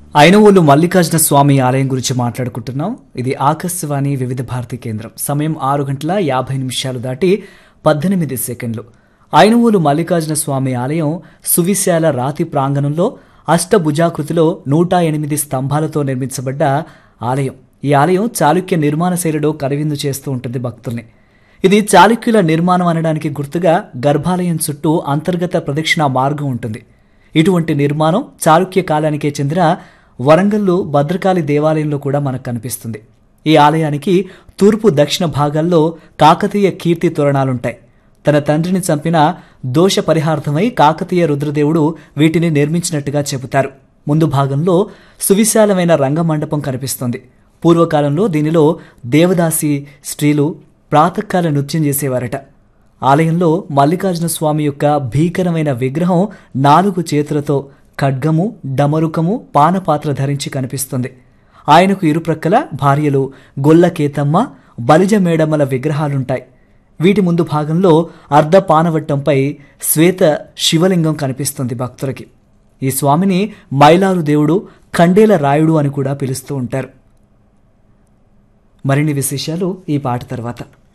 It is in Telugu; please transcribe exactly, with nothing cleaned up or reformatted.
ఐనవోలు మల్లికార్జున స్వామి ఆలయం గురించి మాట్లాడుకుంటున్నాం. ఇది ఆకాశవాణి వివిధ భారతి కేంద్రం. సమయం ఆరు గంటల యాభై నిమిషాలు దాటి పద్దెనిమిది సెకండ్లు. ఐనవోలు మల్లికార్జున స్వామి ఆలయం సువిశాల రాతి ప్రాంగణంలో అష్టభుజాకృతిలో నూట ఎనిమిది స్తంభాలతో నిర్మించబడ్డ ఆలయం. ఈ ఆలయం చాళుక్య నిర్మాణ శైలిలో కనువిందు చేస్తూ ఉంటుంది భక్తుల్ని. ఇది చాళుక్యుల నిర్మాణం అనడానికి గుర్తుగా గర్భాలయం చుట్టూ అంతర్గత ప్రదక్షిణ మార్గం ఉంటుంది. ఇటువంటి నిర్మాణం చాళుక్య కాలానికే చెందిన వరంగల్లు భద్రకాళి దేవాలయంలో కూడా మనకు కనిపిస్తుంది. ఈ ఆలయానికి తూర్పు దక్షిణ భాగాల్లో కాకతీయ కీర్తి తోరణాలుంటాయి. తన తండ్రిని చంపిన దోష పరిహార్థమై కాకతీయ రుద్రదేవుడు వీటిని నిర్మించినట్టుగా చెబుతారు. ముందు భాగంలో సువిశాలమైన రంగమండపం కనిపిస్తుంది. పూర్వకాలంలో దీనిలో దేవదాసి స్త్రీలు ప్రాతకాల నృత్యం చేసేవారట. ఆలయంలో మల్లికార్జున స్వామి యొక్క భీకరమైన విగ్రహం నాలుగు చేతులతో ఖడ్గము, డమరుకము, పానపాత్ర ధరించి కనిపిస్తుంది. ఆయనకు ఇరుప్రక్కల భార్యలు గొల్లకేతమ్మ, బలిజ మేడమ్మల విగ్రహాలుంటాయి. వీటి ముందు భాగంలో అర్ధ పానవట్టంపై శ్వేత శివలింగం కనిపిస్తుంది భక్తులకి. ఈ స్వామిని మైలారు దేవుడు, ఖండేల రాయుడు అని కూడా పిలుస్తూ ఉంటారు. మరిన్ని విశేషాలు ఈ పాట తర్వాత.